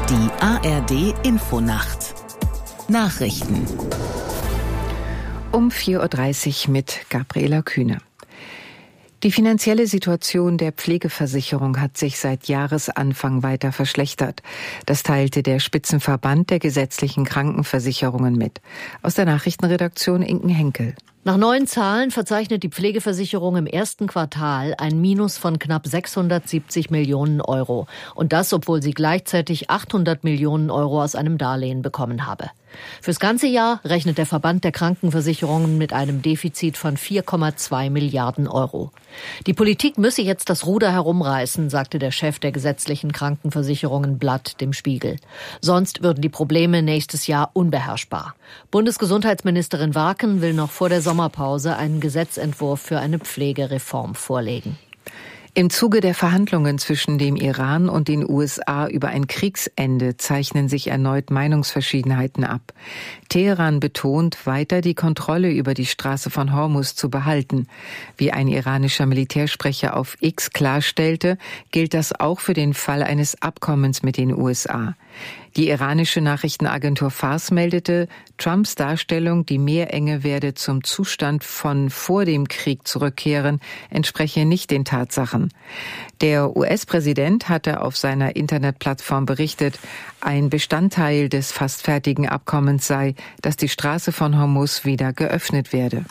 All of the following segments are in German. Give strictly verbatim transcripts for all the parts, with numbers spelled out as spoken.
Die A R D-Infonacht. Nachrichten. Um vier Uhr dreißig mit Gabriela Kühne. Die finanzielle Situation der Pflegeversicherung hat sich seit Jahresanfang weiter verschlechtert. Das teilte der Spitzenverband der gesetzlichen Krankenversicherungen mit. Aus der Nachrichtenredaktion Inken Henkel. Nach neuen Zahlen verzeichnet die Pflegeversicherung im ersten Quartal ein Minus von knapp sechshundertsiebzig Millionen Euro. Und das, obwohl sie gleichzeitig achthundert Millionen Euro aus einem Darlehen bekommen habe. Fürs ganze Jahr rechnet der Verband der Krankenversicherungen mit einem Defizit von vier Komma zwei Milliarden Euro. Die Politik müsse jetzt das Ruder herumreißen, sagte der Chef der gesetzlichen Krankenversicherungen Blatt dem Spiegel. Sonst würden die Probleme nächstes Jahr unbeherrschbar. Bundesgesundheitsministerin Warken will noch vor der Sommerpause einen Gesetzentwurf für eine Pflegereform vorlegen. Im Zuge der Verhandlungen zwischen dem Iran und den U S A über ein Kriegsende zeichnen sich erneut Meinungsverschiedenheiten ab. Teheran betont, weiter die Kontrolle über die Straße von Hormuz zu behalten. Wie ein iranischer Militärsprecher auf X klarstellte, gilt das auch für den Fall eines Abkommens mit den U S A. Die iranische Nachrichtenagentur Fars meldete, Trumps Darstellung, die Meerenge werde zum Zustand von vor dem Krieg zurückkehren, entspreche nicht den Tatsachen. Der U S-Präsident hatte auf seiner Internetplattform berichtet, ein Bestandteil des fast fertigen Abkommens sei, dass die Straße von Hormuz wieder geöffnet werde.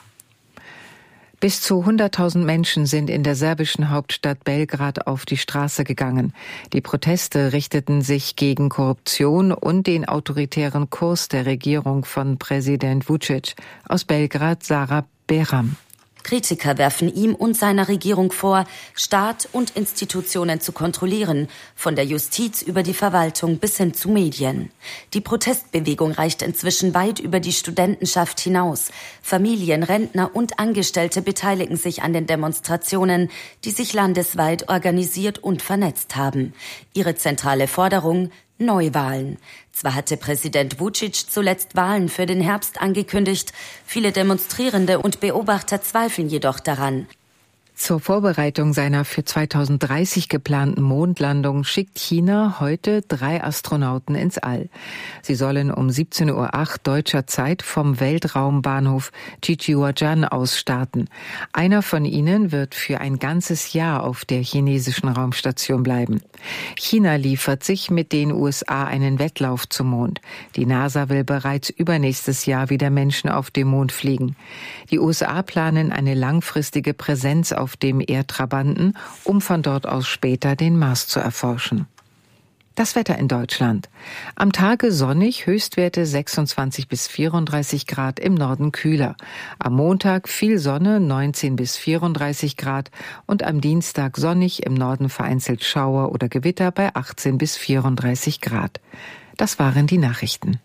Bis zu hunderttausend Menschen sind in der serbischen Hauptstadt Belgrad auf die Straße gegangen. Die Proteste richteten sich gegen Korruption und den autoritären Kurs der Regierung von Präsident Vučić. Aus Belgrad Sarah Behram. Kritiker werfen ihm und seiner Regierung vor, Staat und Institutionen zu kontrollieren, von der Justiz über die Verwaltung bis hin zu Medien. Die Protestbewegung reicht inzwischen weit über die Studentenschaft hinaus. Familien, Rentner und Angestellte beteiligen sich an den Demonstrationen, die sich landesweit organisiert und vernetzt haben. Ihre zentrale Forderung: Neuwahlen. Zwar hatte Präsident Vučić zuletzt Wahlen für den Herbst angekündigt, viele Demonstrierende und Beobachter zweifeln jedoch daran. Zur Vorbereitung seiner für zweitausenddreißig geplanten Mondlandung schickt China heute drei Astronauten ins All. Sie sollen um siebzehn Uhr acht deutscher Zeit vom Weltraumbahnhof Jiuquan aus starten. Einer von ihnen wird für ein ganzes Jahr auf der chinesischen Raumstation bleiben. China liefert sich mit den U S A einen Wettlauf zum Mond. Die NASA will bereits übernächstes Jahr wieder Menschen auf dem Mond fliegen. Die U S A planen eine langfristige Präsenz auf dem Erdtrabanten, um von dort aus später den Mars zu erforschen. Das Wetter in Deutschland. Am Tage sonnig, Höchstwerte sechsundzwanzig bis vierunddreißig Grad, im Norden kühler. Am Montag viel Sonne, neunzehn bis vierunddreißig Grad und am Dienstag sonnig, im Norden vereinzelt Schauer oder Gewitter bei achtzehn bis vierunddreißig Grad. Das waren die Nachrichten.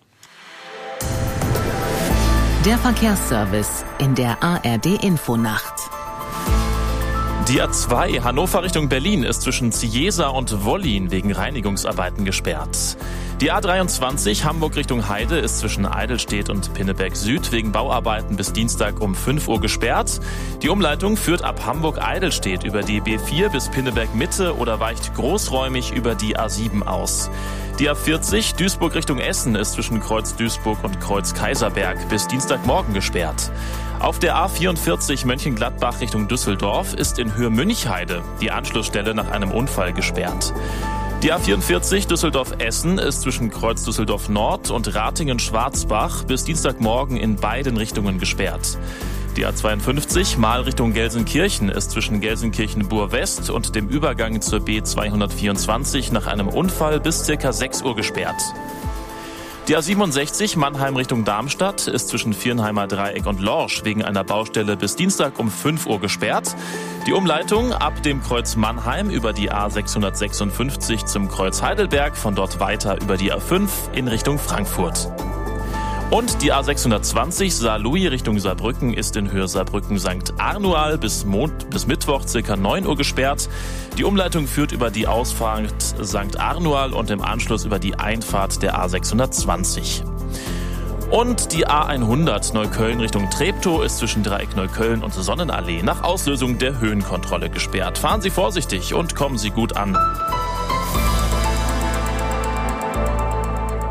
Der Verkehrsservice in der A R D-Infonacht. Die A zwei Hannover Richtung Berlin ist zwischen Ziesa und Wollin wegen Reinigungsarbeiten gesperrt. Die A dreiundzwanzig Hamburg Richtung Heide ist zwischen Eidelstedt und Pinneberg Süd wegen Bauarbeiten bis Dienstag um fünf Uhr gesperrt. Die Umleitung führt ab Hamburg-Eidelstedt über die B vier bis Pinneberg Mitte oder weicht großräumig über die A sieben aus. Die A vierzig Duisburg Richtung Essen ist zwischen Kreuz Duisburg und Kreuz Kaiserberg bis Dienstagmorgen gesperrt. Auf der A vierundvierzig Mönchengladbach Richtung Düsseldorf ist in Höhe Münchheide die Anschlussstelle nach einem Unfall gesperrt. Die A vierundvierzig Düsseldorf-Essen ist zwischen Kreuz Düsseldorf Nord und Ratingen-Schwarzbach bis Dienstagmorgen in beiden Richtungen gesperrt. Die A zweiundfünfzig Mahl Richtung Gelsenkirchen ist zwischen Gelsenkirchen-Bur-West und dem Übergang zur B zweihundertvierundzwanzig nach einem Unfall bis ca. sechs Uhr gesperrt. Die A siebenundsechzig Mannheim Richtung Darmstadt ist zwischen Viernheimer Dreieck und Lorsch wegen einer Baustelle bis Dienstag um fünf Uhr gesperrt. Die Umleitung ab dem Kreuz Mannheim über die A sechshundertsechsundfünfzig zum Kreuz Heidelberg, von dort weiter über die A fünf in Richtung Frankfurt. Und die A sechshundertzwanzig Saarlouis Richtung Saarbrücken ist in Höhe Saarbrücken-Sankt Arnual bis, Mond, bis Mittwoch ca. neun Uhr gesperrt. Die Umleitung führt über die Ausfahrt Sankt Arnual und im Anschluss über die Einfahrt der A sechshundertzwanzig. Und die A hundert Neukölln Richtung Treptow ist zwischen Dreieck Neukölln und Sonnenallee nach Auslösung der Höhenkontrolle gesperrt. Fahren Sie vorsichtig und kommen Sie gut an.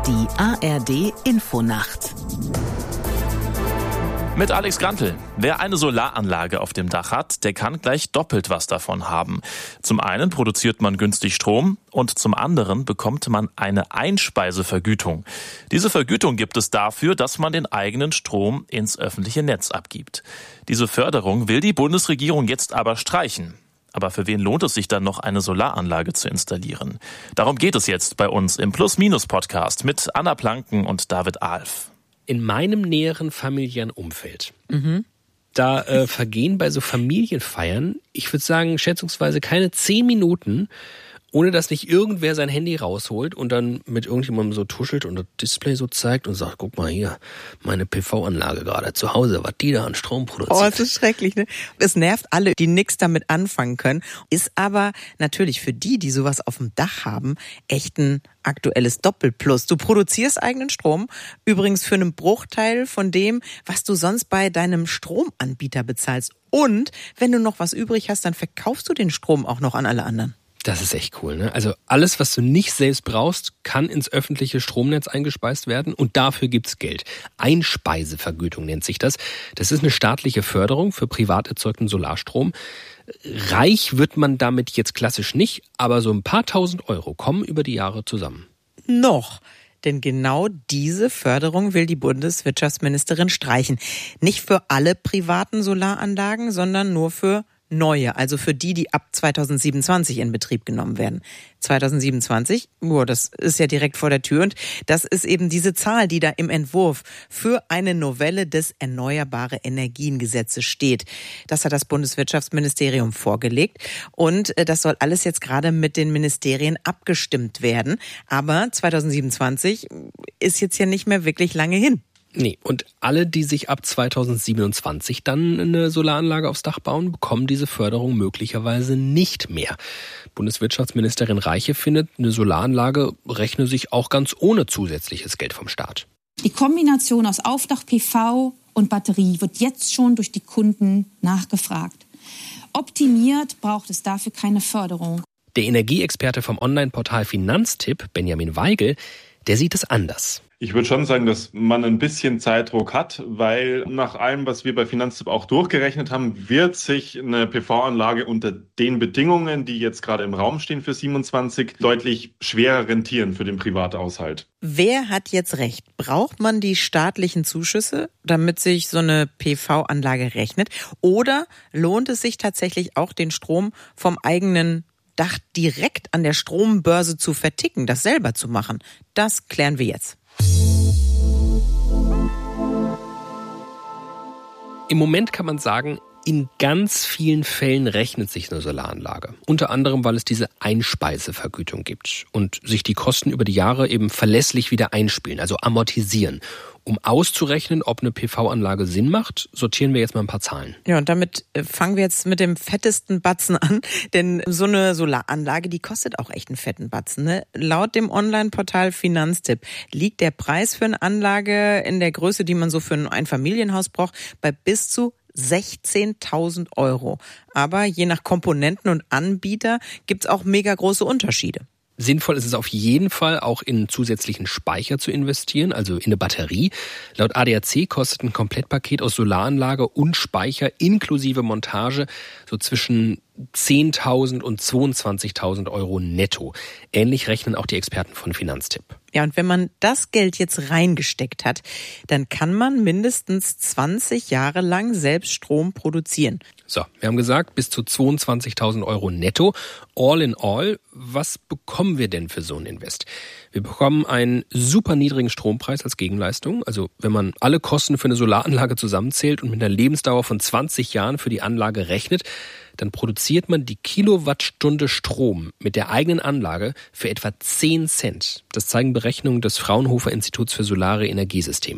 Die A R D Infonacht. Mit Alex Grantl. Wer eine Solaranlage auf dem Dach hat, der kann gleich doppelt was davon haben. Zum einen produziert man günstig Strom und zum anderen bekommt man eine Einspeisevergütung. Diese Vergütung gibt es dafür, dass man den eigenen Strom ins öffentliche Netz abgibt. Diese Förderung will die Bundesregierung jetzt aber streichen. Aber für wen lohnt es sich dann noch, eine Solaranlage zu installieren? Darum geht es jetzt bei uns im Plus-Minus-Podcast mit Anna Planken und David Alf. In meinem näheren familiären Umfeld, Mhm. da äh, vergehen bei so Familienfeiern, ich würde sagen, schätzungsweise keine zehn Minuten, ohne dass nicht irgendwer sein Handy rausholt und dann mit irgendjemandem so tuschelt und das Display so zeigt und sagt, guck mal hier, meine P V-Anlage gerade zu Hause, was die da an Strom produziert. Oh, es ist schrecklich, ne? Es nervt alle, die nichts damit anfangen können. Ist aber natürlich für die, die sowas auf dem Dach haben, echt ein aktuelles Doppelplus. Du produzierst eigenen Strom, übrigens für einen Bruchteil von dem, was du sonst bei deinem Stromanbieter bezahlst. Und wenn du noch was übrig hast, dann verkaufst du den Strom auch noch an alle anderen. Das ist echt cool, ne? Also alles, was du nicht selbst brauchst, kann ins öffentliche Stromnetz eingespeist werden und dafür gibt's Geld. Einspeisevergütung nennt sich das. Das ist eine staatliche Förderung für privat erzeugten Solarstrom. Reich wird man damit jetzt klassisch nicht, aber so ein paar tausend Euro kommen über die Jahre zusammen. Noch. Denn genau diese Förderung will die Bundeswirtschaftsministerin streichen. Nicht für alle privaten Solaranlagen, sondern nur für neue, also für die, die ab zweitausendsiebenundzwanzig in Betrieb genommen werden. zweitausendsiebenundzwanzig, oh, das ist ja direkt vor der Tür und das ist eben diese Zahl, die da im Entwurf für eine Novelle des Erneuerbare Energien-Gesetzes steht. Das hat das Bundeswirtschaftsministerium vorgelegt und das soll alles jetzt gerade mit den Ministerien abgestimmt werden. Aber zweitausendsiebenundzwanzig ist jetzt ja nicht mehr wirklich lange hin. Nee, und alle, die sich ab zweitausendsiebenundzwanzig dann eine Solaranlage aufs Dach bauen, bekommen diese Förderung möglicherweise nicht mehr. Bundeswirtschaftsministerin Reiche findet, eine Solaranlage rechne sich auch ganz ohne zusätzliches Geld vom Staat. Die Kombination aus Aufdach-P V und Batterie wird jetzt schon durch die Kunden nachgefragt. Optimiert braucht es dafür keine Förderung. Der Energieexperte vom Online-Portal Finanztipp, Benjamin Weigel, der sieht es anders. Ich würde schon sagen, dass man ein bisschen Zeitdruck hat, weil nach allem, was wir bei Finanztipp auch durchgerechnet haben, wird sich eine P V-Anlage unter den Bedingungen, die jetzt gerade im Raum stehen für siebenundzwanzig, deutlich schwerer rentieren für den Privathaushalt. Wer hat jetzt recht? Braucht man die staatlichen Zuschüsse, damit sich so eine P V-Anlage rechnet? Oder lohnt es sich tatsächlich auch, den Strom vom eigenen Dach direkt an der Strombörse zu verticken, das selber zu machen? Das klären wir jetzt. Im Moment kann man sagen, in ganz vielen Fällen rechnet sich eine Solaranlage. Unter anderem, weil es diese Einspeisevergütung gibt und sich die Kosten über die Jahre eben verlässlich wieder einspielen, also amortisieren. Um auszurechnen, ob eine P V-Anlage Sinn macht, sortieren wir jetzt mal ein paar Zahlen. Ja, und damit fangen wir jetzt mit dem fettesten Batzen an, denn so eine Solaranlage, die kostet auch echt einen fetten Batzen, ne? Laut dem Online-Portal Finanztipp liegt der Preis für eine Anlage in der Größe, die man so für ein Einfamilienhaus braucht, bei bis zu sechzehntausend Euro. Aber je nach Komponenten und Anbieter gibt's auch mega große Unterschiede. Sinnvoll ist es auf jeden Fall, auch in einen zusätzlichen Speicher zu investieren, also in eine Batterie. Laut A D A C kostet ein Komplettpaket aus Solaranlage und Speicher inklusive Montage so zwischen zehntausend und zweiundzwanzigtausend Euro netto. Ähnlich rechnen auch die Experten von Finanztipp. Ja, und wenn man das Geld jetzt reingesteckt hat, dann kann man mindestens zwanzig Jahre lang selbst Strom produzieren. So, wir haben gesagt, bis zu zweiundzwanzigtausend Euro netto. All in all, was bekommen wir denn für so ein Invest? Wir bekommen einen super niedrigen Strompreis als Gegenleistung. Also wenn man alle Kosten für eine Solaranlage zusammenzählt und mit einer Lebensdauer von zwanzig Jahren für die Anlage rechnet, dann produziert man die Kilowattstunde Strom mit der eigenen Anlage für etwa zehn Cent. Das zeigen Berechnungen des Fraunhofer Instituts für Solare Energiesysteme.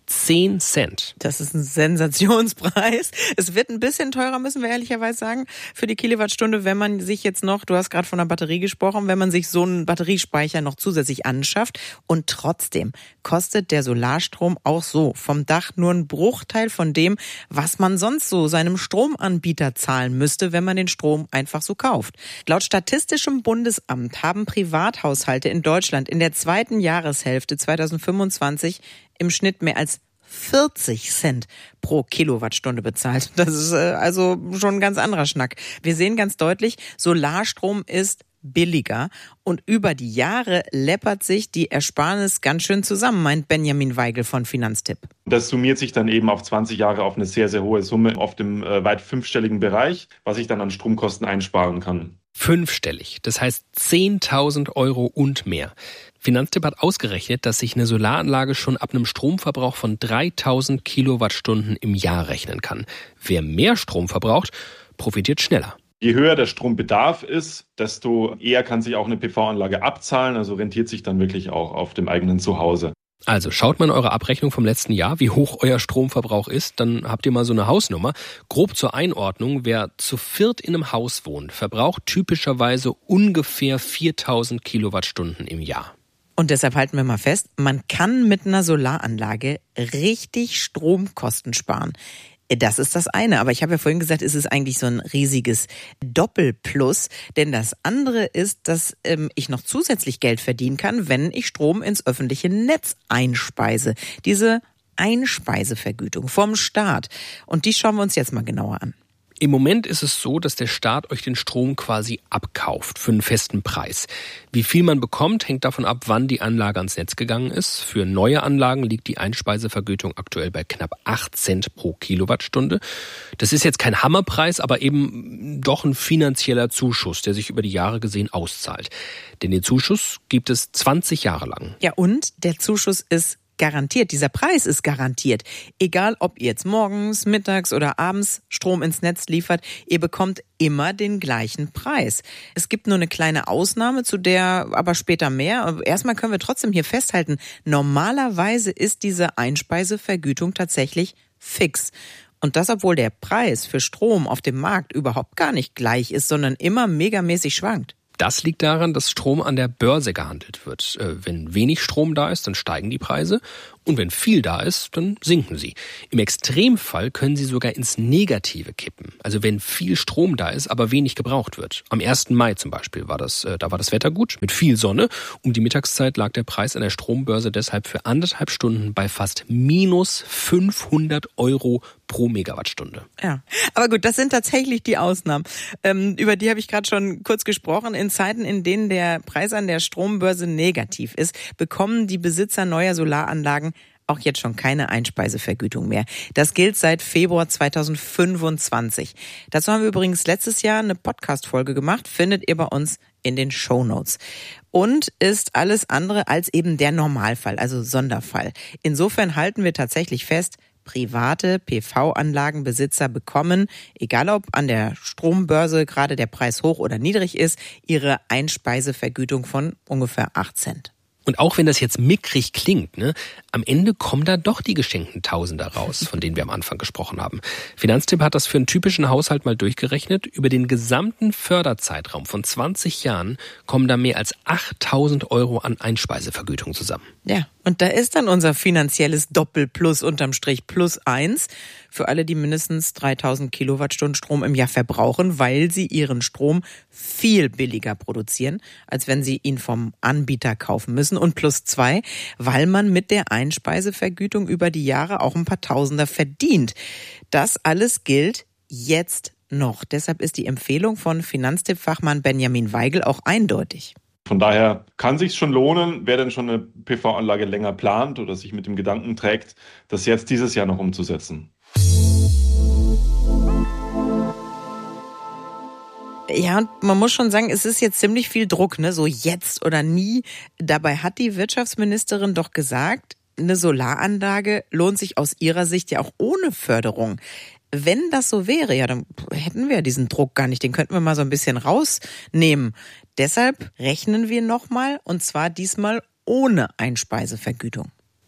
zehn Cent. Das ist ein Sensationspreis. Es wird ein bisschen teurer, müssen wir ehrlicherweise sagen, für die Kilowattstunde, wenn man sich jetzt noch, du hast gerade von einer Batterie gesprochen, wenn man sich so einen Batteriespeicher noch zusätzlich anschafft. Und trotzdem kostet der Solarstrom auch so vom Dach nur einen Bruchteil von dem, was man sonst so seinem Stromanbieter zahlen müsste, wenn man den Strom einfach so kauft. Laut Statistischem Bundesamt haben Privathaushalte in Deutschland in der zweiten Jahreshälfte zweitausendfünfundzwanzig im Schnitt mehr als vierzig Cent pro Kilowattstunde bezahlt. Das ist äh, also schon ein ganz anderer Schnack. Wir sehen ganz deutlich, Solarstrom ist billiger und über die Jahre läppert sich die Ersparnis ganz schön zusammen, meint Benjamin Weigel von Finanztipp. Das summiert sich dann eben auf zwanzig Jahre auf eine sehr, sehr hohe Summe, oft im äh, weit fünfstelligen Bereich, was ich dann an Stromkosten einsparen kann. Fünfstellig, das heißt zehntausend Euro und mehr. Finanztipp hat ausgerechnet, dass sich eine Solaranlage schon ab einem Stromverbrauch von dreitausend Kilowattstunden im Jahr rechnen kann. Wer mehr Strom verbraucht, profitiert schneller. Je höher der Strombedarf ist, desto eher kann sich auch eine P V-Anlage abzahlen, also rentiert sich dann wirklich auch auf dem eigenen Zuhause. Also schaut mal in eure Abrechnung vom letzten Jahr, wie hoch euer Stromverbrauch ist, dann habt ihr mal so eine Hausnummer. Grob zur Einordnung, wer zu viert in einem Haus wohnt, verbraucht typischerweise ungefähr viertausend Kilowattstunden im Jahr. Und deshalb halten wir mal fest, man kann mit einer Solaranlage richtig Stromkosten sparen. Das ist das eine. Aber ich habe ja vorhin gesagt, es ist eigentlich so ein riesiges Doppelplus. Denn das andere ist, dass ähm, ich noch zusätzlich Geld verdienen kann, wenn ich Strom ins öffentliche Netz einspeise. Diese Einspeisevergütung vom Staat. Und die schauen wir uns jetzt mal genauer an. Im Moment ist es so, dass der Staat euch den Strom quasi abkauft für einen festen Preis. Wie viel man bekommt, hängt davon ab, wann die Anlage ans Netz gegangen ist. Für neue Anlagen liegt die Einspeisevergütung aktuell bei knapp acht Cent pro Kilowattstunde. Das ist jetzt kein Hammerpreis, aber eben doch ein finanzieller Zuschuss, der sich über die Jahre gesehen auszahlt. Denn den Zuschuss gibt es zwanzig Jahre lang. Ja, und der Zuschuss ist garantiert, dieser Preis ist garantiert. Egal, ob ihr jetzt morgens, mittags oder abends Strom ins Netz liefert, ihr bekommt immer den gleichen Preis. Es gibt nur eine kleine Ausnahme, zu der aber später mehr. Aber erstmal können wir trotzdem hier festhalten, normalerweise ist diese Einspeisevergütung tatsächlich fix. Und das, obwohl der Preis für Strom auf dem Markt überhaupt gar nicht gleich ist, sondern immer megamäßig schwankt. Das liegt daran, dass Strom an der Börse gehandelt wird. Wenn wenig Strom da ist, dann steigen die Preise. Und wenn viel da ist, dann sinken sie. Im Extremfall können sie sogar ins Negative kippen. Also wenn viel Strom da ist, aber wenig gebraucht wird. Am ersten Mai zum Beispiel war das, da war das Wetter gut, mit viel Sonne. Um die Mittagszeit lag der Preis an der Strombörse deshalb für anderthalb Stunden bei fast minus fünfhundert Euro pro Megawattstunde. Ja, aber gut, das sind tatsächlich die Ausnahmen. Ähm, über die habe ich gerade schon kurz gesprochen. In Zeiten, in denen der Preis an der Strombörse negativ ist, bekommen die Besitzer neuer Solaranlagen auch jetzt schon keine Einspeisevergütung mehr. Das gilt seit Februar zweitausendfünfundzwanzig. Dazu haben wir übrigens letztes Jahr eine Podcast-Folge gemacht, findet ihr bei uns in den Shownotes. Und ist alles andere als eben der Normalfall, also Sonderfall. Insofern halten wir tatsächlich fest, private P V-Anlagenbesitzer bekommen, egal ob an der Strombörse gerade der Preis hoch oder niedrig ist, ihre Einspeisevergütung von ungefähr acht Cent. Und auch wenn das jetzt mickrig klingt, ne, am Ende kommen da doch die geschenkten Tausender raus, von denen wir am Anfang gesprochen haben. Finanztipp hat das für einen typischen Haushalt mal durchgerechnet. Über den gesamten Förderzeitraum von zwanzig Jahren kommen da mehr als achttausend Euro an Einspeisevergütung zusammen. Ja, und da ist dann unser finanzielles Doppelplus unterm Strich plus eins für alle, die mindestens dreitausend Kilowattstunden Strom im Jahr verbrauchen, weil sie ihren Strom viel billiger produzieren, als wenn sie ihn vom Anbieter kaufen müssen. Und plus zwei, weil man mit der Einspeisevergütung über die Jahre auch ein paar Tausender verdient. Das alles gilt jetzt noch. Deshalb ist die Empfehlung von Finanztipp-Fachmann Benjamin Weigel auch eindeutig. Von daher kann sich's schon lohnen, wer denn schon eine P V-Anlage länger plant oder sich mit dem Gedanken trägt, das jetzt dieses Jahr noch umzusetzen. Ja, und man muss schon sagen, es ist jetzt ziemlich viel Druck, ne? So jetzt oder nie. Dabei hat die Wirtschaftsministerin doch gesagt, eine Solaranlage lohnt sich aus ihrer Sicht ja auch ohne Förderung. Wenn das so wäre, ja, dann hätten wir diesen Druck gar nicht. Den könnten wir mal so ein bisschen rausnehmen. Deshalb rechnen wir nochmal, und zwar diesmal ohne Einspeisevergütung.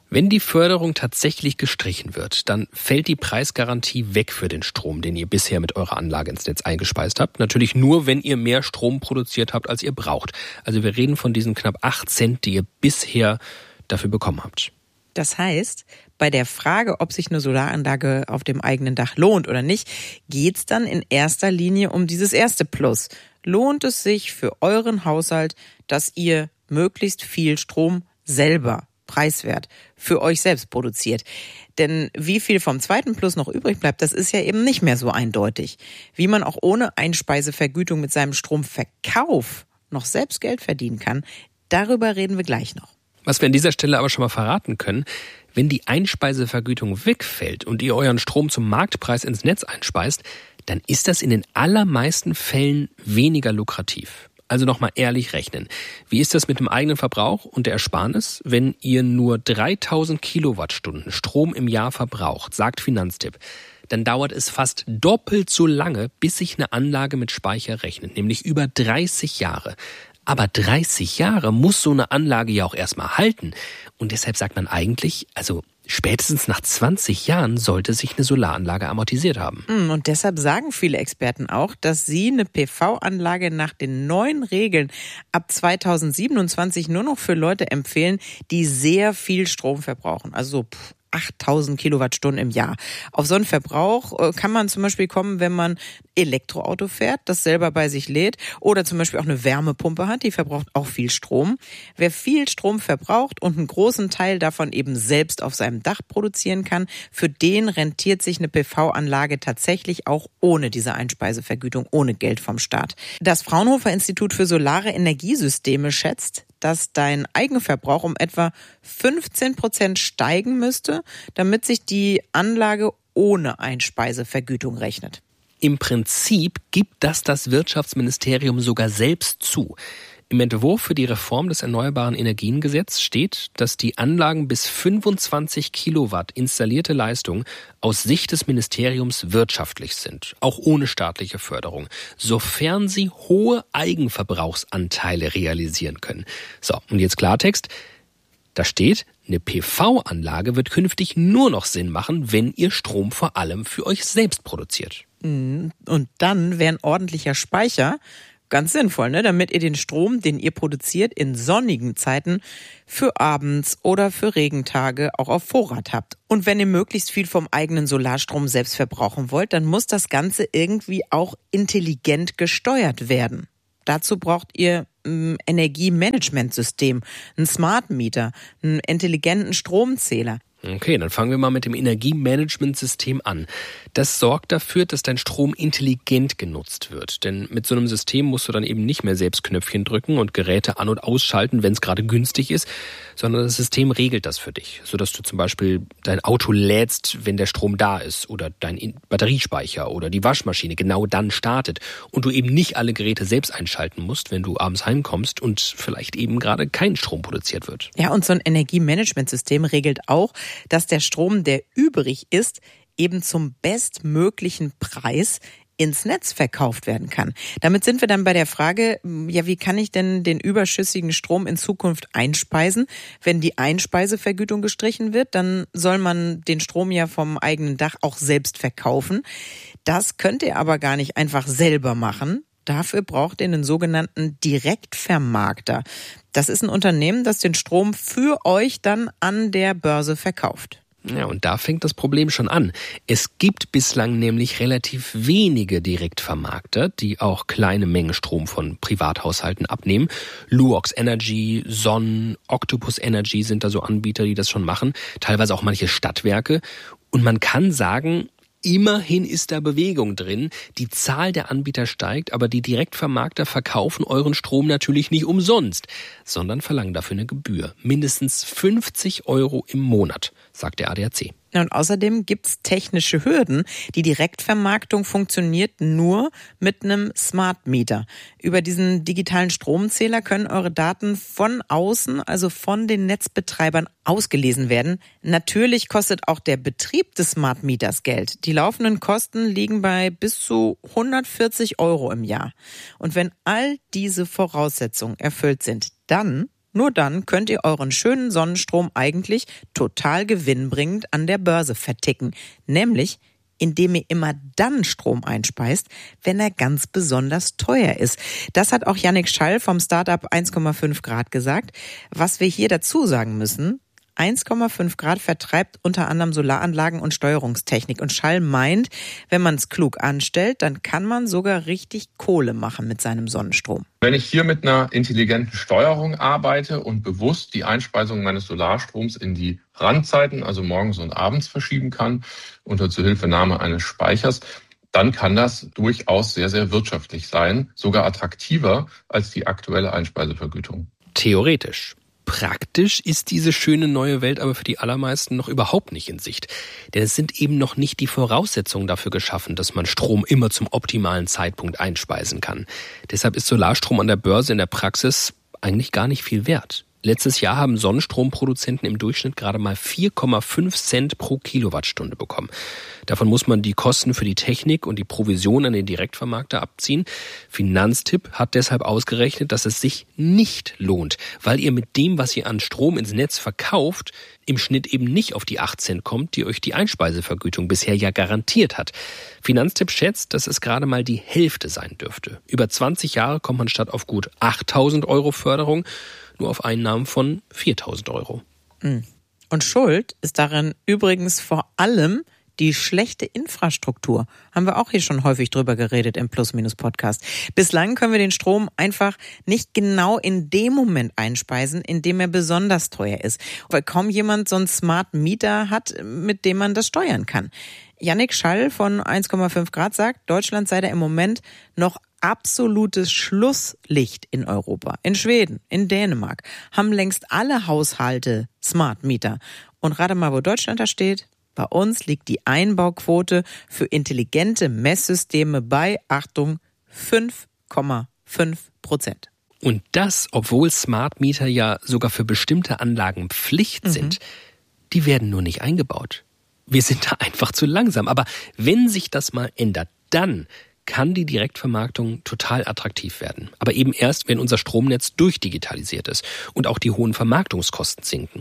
Wenn die Förderung tatsächlich gestrichen wird, dann fällt die Preisgarantie weg für den Strom, den ihr bisher mit eurer Anlage ins Netz eingespeist habt. Natürlich nur, wenn ihr mehr Strom produziert habt, als ihr braucht. Also wir reden von diesen knapp acht Cent, die ihr bisher dafür bekommen habt. Das heißt, bei der Frage, ob sich eine Solaranlage auf dem eigenen Dach lohnt oder nicht, geht's dann in erster Linie um dieses erste Plus. Lohnt es sich für euren Haushalt, dass ihr möglichst viel Strom selber preiswert für euch selbst produziert? Denn wie viel vom zweiten Plus noch übrig bleibt, das ist ja eben nicht mehr so eindeutig. Wie man auch ohne Einspeisevergütung mit seinem Stromverkauf noch selbst Geld verdienen kann, darüber reden wir gleich noch. Was wir an dieser Stelle aber schon mal verraten können, wenn die Einspeisevergütung wegfällt und ihr euren Strom zum Marktpreis ins Netz einspeist, dann ist das in den allermeisten Fällen weniger lukrativ. Also nochmal ehrlich rechnen. Wie ist das mit dem eigenen Verbrauch und der Ersparnis? Wenn ihr nur dreitausend Kilowattstunden Strom im Jahr verbraucht, sagt Finanztipp, dann dauert es fast doppelt so lange, bis sich eine Anlage mit Speicher rechnet, nämlich über dreißig Jahre. Aber dreißig Jahre muss so eine Anlage ja auch erstmal halten. Und deshalb sagt man eigentlich, also spätestens nach zwanzig Jahren sollte sich eine Solaranlage amortisiert haben. Und deshalb sagen viele Experten auch, dass sie eine P V-Anlage nach den neuen Regeln ab zweitausendsiebenundzwanzig nur noch für Leute empfehlen, die sehr viel Strom verbrauchen. Also pff, achttausend Kilowattstunden im Jahr. Auf so einen Verbrauch kann man zum Beispiel kommen, wenn man Elektroauto fährt, das selber bei sich lädt, oder zum Beispiel auch eine Wärmepumpe hat, die verbraucht auch viel Strom. Wer viel Strom verbraucht und einen großen Teil davon eben selbst auf seinem Dach produzieren kann, für den rentiert sich eine P V-Anlage tatsächlich auch ohne diese Einspeisevergütung, ohne Geld vom Staat. Das Fraunhofer Institut für Solare Energiesysteme schätzt, dass dein Eigenverbrauch um etwa fünfzehn Prozent steigen müsste, damit sich die Anlage ohne Einspeisevergütung rechnet. Im Prinzip gibt das das Wirtschaftsministerium sogar selbst zu. Im Entwurf für die Reform des Erneuerbaren Energiengesetzes steht, dass die Anlagen bis fünfundzwanzig Kilowatt installierte Leistung aus Sicht des Ministeriums wirtschaftlich sind, auch ohne staatliche Förderung, sofern sie hohe Eigenverbrauchsanteile realisieren können. So, und jetzt Klartext. Da steht, eine P V-Anlage wird künftig nur noch Sinn machen, wenn ihr Strom vor allem für euch selbst produziert. Und dann wäre ein ordentlicher Speicher ganz sinnvoll, ne? Damit ihr den Strom, den ihr produziert, in sonnigen Zeiten für abends oder für Regentage auch auf Vorrat habt. Und wenn ihr möglichst viel vom eigenen Solarstrom selbst verbrauchen wollt, dann muss das Ganze irgendwie auch intelligent gesteuert werden. Dazu braucht ihr ein Energiemanagementsystem, einen Smart Meter, einen intelligenten Stromzähler. Okay, dann fangen wir mal mit dem Energiemanagementsystem an. Das sorgt dafür, dass dein Strom intelligent genutzt wird. Denn mit so einem System musst du dann eben nicht mehr selbst Knöpfchen drücken und Geräte an- und ausschalten, wenn es gerade günstig ist, sondern das System regelt das für dich, sodass du zum Beispiel dein Auto lädst, wenn der Strom da ist, oder dein Batteriespeicher oder die Waschmaschine genau dann startet und du eben nicht alle Geräte selbst einschalten musst, wenn du abends heimkommst und vielleicht eben gerade kein Strom produziert wird. Ja, und so ein Energiemanagementsystem regelt auch, dass der Strom, der übrig ist, eben zum bestmöglichen Preis ins Netz verkauft werden kann. Damit sind wir dann bei der Frage, ja, wie kann ich denn den überschüssigen Strom in Zukunft einspeisen? Wenn die Einspeisevergütung gestrichen wird, dann soll man den Strom ja vom eigenen Dach auch selbst verkaufen. Das könnt ihr aber gar nicht einfach selber machen. Dafür braucht ihr einen sogenannten Direktvermarkter. Das ist ein Unternehmen, das den Strom für euch dann an der Börse verkauft. Ja, und da fängt das Problem schon an. Es gibt bislang nämlich relativ wenige Direktvermarkter, die auch kleine Mengen Strom von Privathaushalten abnehmen. Luox Energy, Sonnen, Octopus Energy sind da so Anbieter, die das schon machen. Teilweise auch manche Stadtwerke. Und man kann sagen, immerhin ist da Bewegung drin. Die Zahl der Anbieter steigt, aber die Direktvermarkter verkaufen euren Strom natürlich nicht umsonst, sondern verlangen dafür eine Gebühr. Mindestens fünfzig Euro im Monat, sagt der A D A C. Und außerdem gibt's technische Hürden. Die Direktvermarktung funktioniert nur mit einem Smart Meter. Über diesen digitalen Stromzähler können eure Daten von außen, also von den Netzbetreibern, ausgelesen werden. Natürlich kostet auch der Betrieb des Smart Meters Geld. Die laufenden Kosten liegen bei bis zu hundertvierzig Euro im Jahr. Und wenn all diese Voraussetzungen erfüllt sind, dann Nur dann könnt ihr euren schönen Sonnenstrom eigentlich total gewinnbringend an der Börse verticken. Nämlich, indem ihr immer dann Strom einspeist, wenn er ganz besonders teuer ist. Das hat auch Yannick Schall vom Startup eins Komma fünf Grad gesagt. Was wir hier dazu sagen müssen: eins Komma fünf Grad vertreibt unter anderem Solaranlagen und Steuerungstechnik. Und Schall meint, wenn man es klug anstellt, dann kann man sogar richtig Kohle machen mit seinem Sonnenstrom. Wenn ich hier mit einer intelligenten Steuerung arbeite und bewusst die Einspeisung meines Solarstroms in die Randzeiten, also morgens und abends, verschieben kann, unter Zuhilfenahme eines Speichers, dann kann das durchaus sehr, sehr wirtschaftlich sein, sogar attraktiver als die aktuelle Einspeisevergütung. Theoretisch. Praktisch ist diese schöne neue Welt aber für die allermeisten noch überhaupt nicht in Sicht. Denn es sind eben noch nicht die Voraussetzungen dafür geschaffen, dass man Strom immer zum optimalen Zeitpunkt einspeisen kann. Deshalb ist Solarstrom an der Börse in der Praxis eigentlich gar nicht viel wert. Letztes Jahr haben Sonnenstromproduzenten im Durchschnitt gerade mal vier Komma fünf Cent pro Kilowattstunde bekommen. Davon muss man die Kosten für die Technik und die Provision an den Direktvermarkter abziehen. Finanztipp hat deshalb ausgerechnet, dass es sich nicht lohnt, weil ihr mit dem, was ihr an Strom ins Netz verkauft, im Schnitt eben nicht auf die acht Cent kommt, die euch die Einspeisevergütung bisher ja garantiert hat. Finanztipp schätzt, dass es gerade mal die Hälfte sein dürfte. Über zwanzig Jahre kommt man statt auf gut achttausend Euro Förderung nur auf Einnahmen von viertausend Euro. Und schuld ist darin übrigens vor allem die schlechte Infrastruktur. Haben wir auch hier schon häufig drüber geredet im Plus-Minus-Podcast. Bislang können wir den Strom einfach nicht genau in dem Moment einspeisen, in dem er besonders teuer ist, weil kaum jemand so einen Smart Meter hat, mit dem man das steuern kann. Yannick Schall von eins Komma fünf Grad sagt, Deutschland sei da im Moment noch absolutes Schlusslicht in Europa. In Schweden, in Dänemark haben längst alle Haushalte Smart Meter. Und rate mal, wo Deutschland da steht. Bei uns liegt die Einbauquote für intelligente Messsysteme bei, Achtung, fünf Komma fünf Prozent. Und das, obwohl Smart Meter ja sogar für bestimmte Anlagen Pflicht mhm. sind. Die werden nur nicht eingebaut. Wir sind da einfach zu langsam. Aber wenn sich das mal ändert, dann kann die Direktvermarktung total attraktiv werden. Aber eben erst, wenn unser Stromnetz durchdigitalisiert ist und auch die hohen Vermarktungskosten sinken.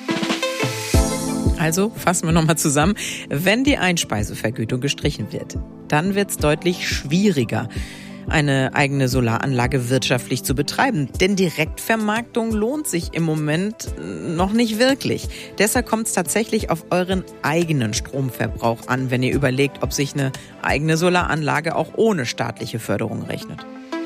Also fassen wir nochmal zusammen. Wenn die Einspeisevergütung gestrichen wird, dann wird es deutlich schwieriger, eine eigene Solaranlage wirtschaftlich zu betreiben. Denn Direktvermarktung lohnt sich im Moment noch nicht wirklich. Deshalb kommt es tatsächlich auf euren eigenen Stromverbrauch an, wenn ihr überlegt, ob sich eine eigene Solaranlage auch ohne staatliche Förderung rechnet.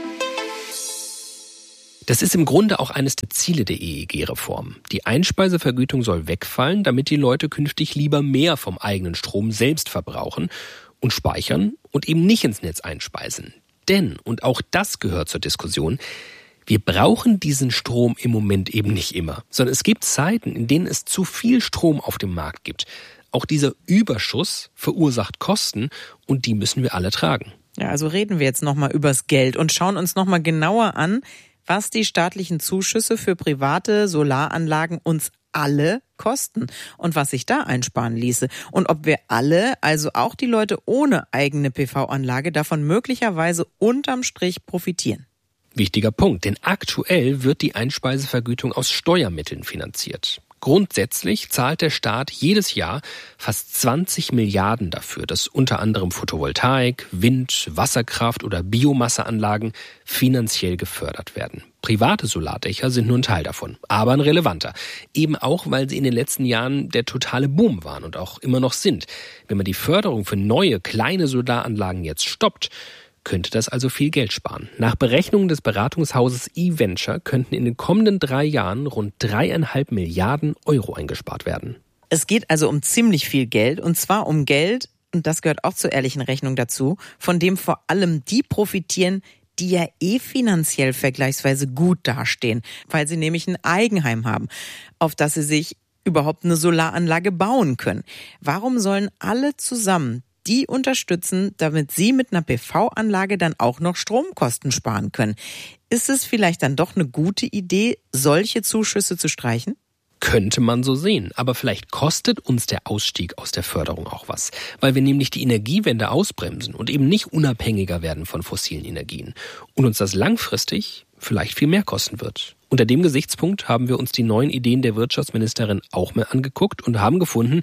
Das ist im Grunde auch eines der Ziele der E E G-Reform. Die Einspeisevergütung soll wegfallen, damit die Leute künftig lieber mehr vom eigenen Strom selbst verbrauchen und speichern und eben nicht ins Netz einspeisen. Denn, und auch das gehört zur Diskussion, wir brauchen diesen Strom im Moment eben nicht immer, sondern es gibt Zeiten, in denen es zu viel Strom auf dem Markt gibt. Auch dieser Überschuss verursacht Kosten und die müssen wir alle tragen. Ja, also reden wir jetzt nochmal übers Geld und schauen uns nochmal genauer an, was die staatlichen Zuschüsse für private Solaranlagen uns alle kosten und was sich da einsparen ließe. Und ob wir alle, also auch die Leute ohne eigene P V-Anlage, davon möglicherweise unterm Strich profitieren. Wichtiger Punkt, denn aktuell wird die Einspeisevergütung aus Steuermitteln finanziert. Grundsätzlich zahlt der Staat jedes Jahr fast zwanzig Milliarden dafür, dass unter anderem Photovoltaik, Wind, Wasserkraft oder Biomasseanlagen finanziell gefördert werden. Private Solardächer sind nur ein Teil davon, aber ein relevanter. Eben auch, weil sie in den letzten Jahren der totale Boom waren und auch immer noch sind. Wenn man die Förderung für neue, kleine Solaranlagen jetzt stoppt, könnte das also viel Geld sparen. Nach Berechnungen des Beratungshauses eVenture könnten in den kommenden drei Jahren rund dreieinhalb Milliarden Euro eingespart werden. Es geht also um ziemlich viel Geld, und zwar um Geld, und das gehört auch zur ehrlichen Rechnung dazu, von dem vor allem die profitieren, die ja eh finanziell vergleichsweise gut dastehen, weil sie nämlich ein Eigenheim haben, auf das sie sich überhaupt eine Solaranlage bauen können. Warum sollen alle zusammen die unterstützen, damit sie mit einer P V-Anlage dann auch noch Stromkosten sparen können? Ist es vielleicht dann doch eine gute Idee, solche Zuschüsse zu streichen? Könnte man so sehen, aber vielleicht kostet uns der Ausstieg aus der Förderung auch was, weil wir nämlich die Energiewende ausbremsen und eben nicht unabhängiger werden von fossilen Energien und uns das langfristig vielleicht viel mehr kosten wird. Unter dem Gesichtspunkt haben wir uns die neuen Ideen der Wirtschaftsministerin auch mal angeguckt und haben gefunden,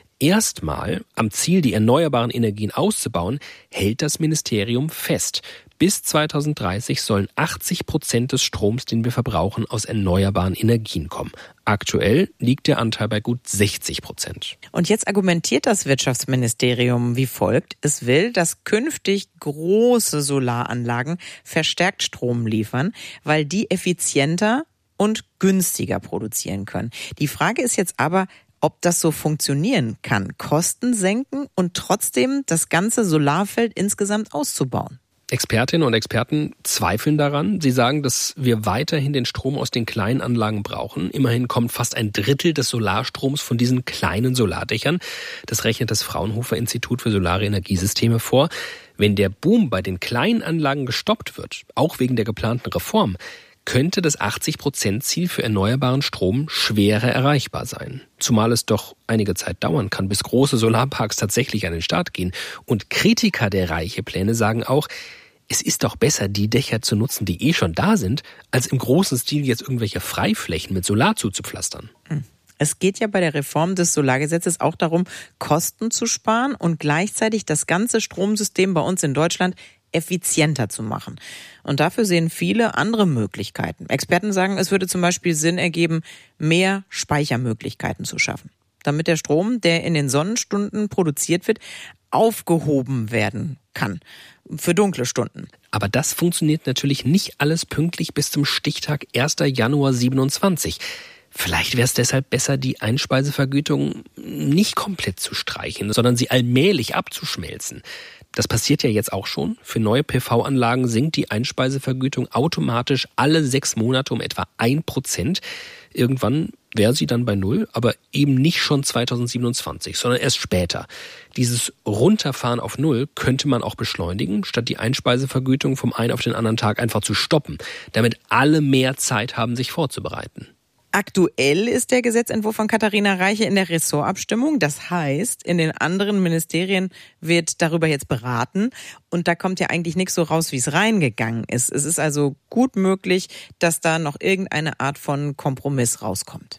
erstmal am Ziel, die erneuerbaren Energien auszubauen, hält das Ministerium fest. Bis zweitausenddreißig sollen achtzig Prozent des Stroms, den wir verbrauchen, aus erneuerbaren Energien kommen. Aktuell liegt der Anteil bei gut sechzig Prozent. Und jetzt argumentiert das Wirtschaftsministerium wie folgt. Es will, dass künftig große Solaranlagen verstärkt Strom liefern, weil die effizienter und günstiger produzieren können. Die Frage ist jetzt aber, ob das so funktionieren kann, Kosten senken und trotzdem das ganze Solarfeld insgesamt auszubauen. Expertinnen und Experten zweifeln daran. Sie sagen, dass wir weiterhin den Strom aus den kleinen Anlagen brauchen. Immerhin kommt fast ein Drittel des Solarstroms von diesen kleinen Solardächern. Das rechnet das Fraunhofer Institut für Solare Energiesysteme vor. Wenn der Boom bei den kleinen Anlagen gestoppt wird, auch wegen der geplanten Reform, könnte das achtzig-Prozent-Ziel für erneuerbaren Strom schwerer erreichbar sein. Zumal es doch einige Zeit dauern kann, bis große Solarparks tatsächlich an den Start gehen. Und Kritiker der Reiche-Pläne sagen auch, es ist doch besser, die Dächer zu nutzen, die eh schon da sind, als im großen Stil jetzt irgendwelche Freiflächen mit Solar zuzupflastern. Es geht ja bei der Reform des Solargesetzes auch darum, Kosten zu sparen und gleichzeitig das ganze Stromsystem bei uns in Deutschland effizienter zu machen. Und dafür sehen viele andere Möglichkeiten. Experten sagen, es würde zum Beispiel Sinn ergeben, mehr Speichermöglichkeiten zu schaffen, damit der Strom, der in den Sonnenstunden produziert wird, aufgehoben werden kann für dunkle Stunden. Aber das funktioniert natürlich nicht alles pünktlich bis zum Stichtag erster Januar siebenundzwanzig. Vielleicht wäre es deshalb besser, die Einspeisevergütung nicht komplett zu streichen, sondern sie allmählich abzuschmelzen. Das passiert ja jetzt auch schon. Für neue P V-Anlagen sinkt die Einspeisevergütung automatisch alle sechs Monate um etwa ein Prozent. Irgendwann wäre sie dann bei null, aber eben nicht schon zweitausendsiebenundzwanzig, sondern erst später. Dieses Runterfahren auf null könnte man auch beschleunigen, statt die Einspeisevergütung vom einen auf den anderen Tag einfach zu stoppen, damit alle mehr Zeit haben, sich vorzubereiten. Aktuell ist der Gesetzentwurf von Katharina Reiche in der Ressortabstimmung. Das heißt, in den anderen Ministerien wird darüber jetzt beraten. Und da kommt ja eigentlich nichts so raus, wie es reingegangen ist. Es ist also gut möglich, dass da noch irgendeine Art von Kompromiss rauskommt.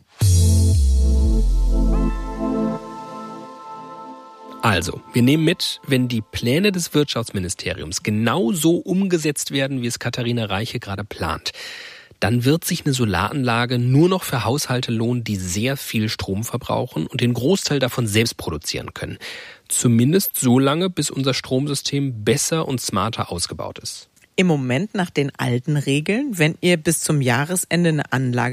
Also, wir nehmen mit, wenn die Pläne des Wirtschaftsministeriums genau so umgesetzt werden, wie es Katharina Reiche gerade plant, dann wird sich eine Solaranlage nur noch für Haushalte lohnen, die sehr viel Strom verbrauchen und den Großteil davon selbst produzieren können. Zumindest so lange, bis unser Stromsystem besser und smarter ausgebaut ist. Im Moment nach den alten Regeln, wenn ihr bis zum Jahresende eine Anlage